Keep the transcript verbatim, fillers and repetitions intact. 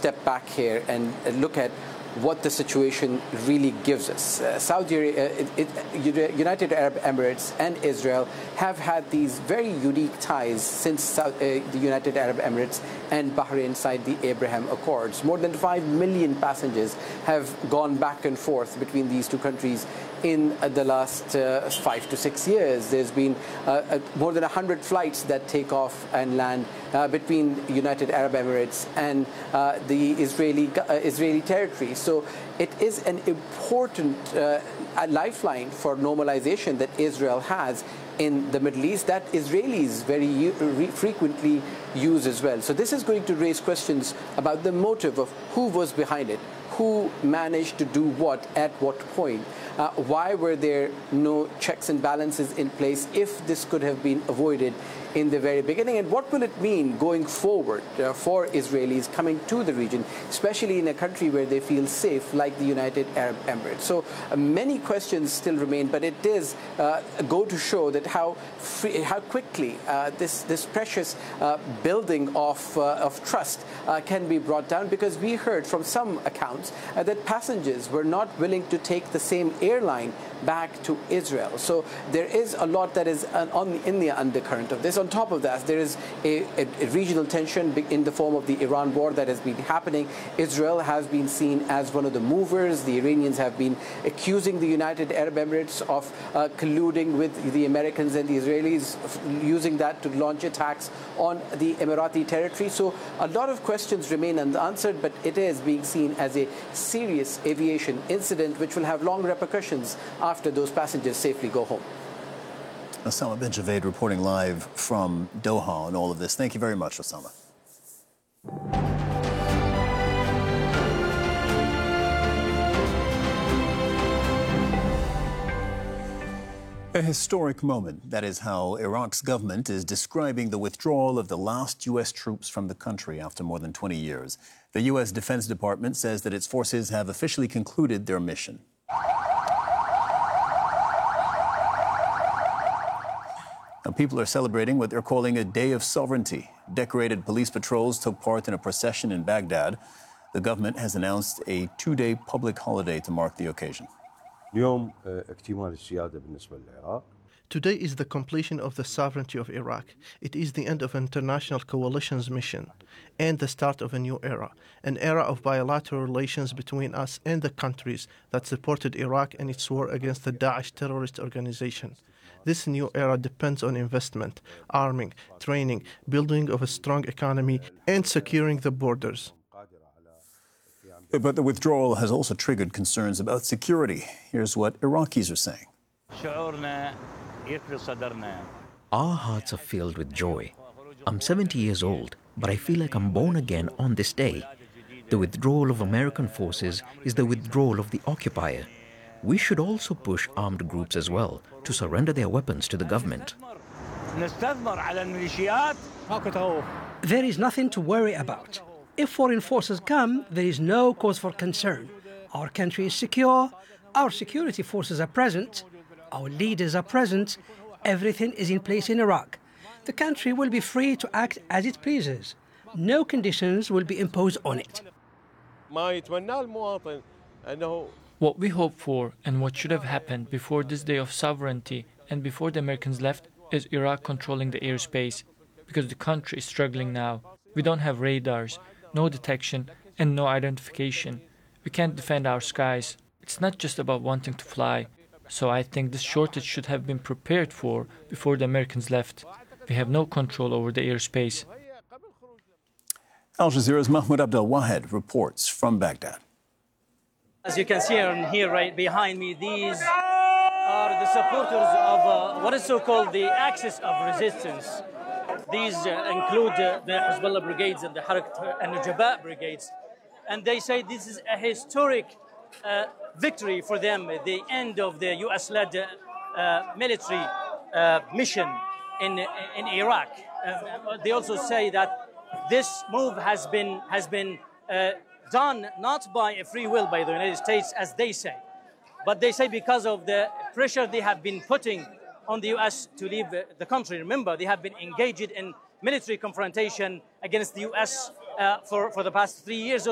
step back here and look at what the situation really gives us. Uh, Saudi Arabia, uh, it, it, United Arab Emirates and Israel have had these very unique ties since South, uh, the United Arab Emirates and Bahrain signed the Abraham Accords. More than five million passengers have gone back and forth between these two countries in uh, the last uh, five to six years. There's been uh, uh, more than one hundred flights that take off and land uh, between United Arab Emirates and uh, the Israeli, uh, Israeli territory. So it is an important uh, lifeline for normalization that Israel has in the Middle East that Israelis very frequently use as well. So this is going to raise questions about the motive of who was behind it, who managed to do what at what point. Uh, why were there no checks and balances in place if this could have been avoided in the very beginning? And what will it mean going forward uh, for Israelis coming to the region, especially in a country where they feel safe like the United Arab Emirates? So uh, many questions still remain, but it is uh, go to show that how free, how quickly uh, this this precious uh, building of uh, of trust uh, can be brought down, because we heard from some accounts uh, that passengers were not willing to take the same airline back to Israel. So there is a lot that is on in the undercurrent of this. On top of that, there is a, a, a regional tension in the form of the Iran war that has been happening. Israel has been seen as one of the movers. The Iranians have been accusing the United Arab Emirates of uh, colluding with the Americans and the Israelis, using that to launch attacks on the Emirati territory. So a lot of questions remain unanswered, but it is being seen as a serious aviation incident which will have long repercussions after those passengers safely go home. Osama bin Javed reporting live from Doha on all of this. Thank you very much, Osama. A historic moment. That is how Iraq's government is describing the withdrawal of the last U S troops from the country after more than twenty years. The U S Defense Department says that its forces have officially concluded their mission. Now, people are celebrating what they're calling a day of sovereignty. Decorated police patrols took part in a procession in Baghdad. The government has announced a two-day public holiday to mark the occasion. Today is the completion of the sovereignty of Iraq. It is the end of international coalition's mission and the start of a new era, an era of bilateral relations between us and the countries that supported Iraq in its war against the Daesh terrorist organization. This new era depends on investment, arming, training, building of a strong economy, and securing the borders. But the withdrawal has also triggered concerns about security. Here's what Iraqis are saying. Our hearts are filled with joy. I'm seventy years old, but I feel like I'm born again on this day. The withdrawal of American forces is the withdrawal of the occupier. We should also push armed groups as well to surrender their weapons to the government. There is nothing to worry about. If foreign forces come, there is no cause for concern. Our country is secure, our security forces are present, our leaders are present, everything is in place in Iraq. The country will be free to act as it pleases. No conditions will be imposed on it. What we hope for and what should have happened before this day of sovereignty and before the Americans left is Iraq controlling the airspace, because the country is struggling now. We don't have radars, no detection, and no identification. We can't defend our skies. It's not just about wanting to fly. So I think this shortage should have been prepared for before the Americans left. We have no control over the airspace. Al Jazeera's Mahmoud Abdel Wahed reports from Baghdad. As you can see on here right behind me, these are the supporters of uh, what is so-called the axis of resistance. These uh, include uh, the Hezbollah brigades and the Harakat and the Jabhat brigades. And they say this is a historic uh, victory for them, the end of the U S-led uh, military uh, mission in, in Iraq. Uh, they also say that this move has been, has been uh, done not by a free will by the United States, as they say, but they say because of the pressure they have been putting on the U S to leave the country. Remember, they have been engaged in military confrontation against the U S uh, for, for the past three years.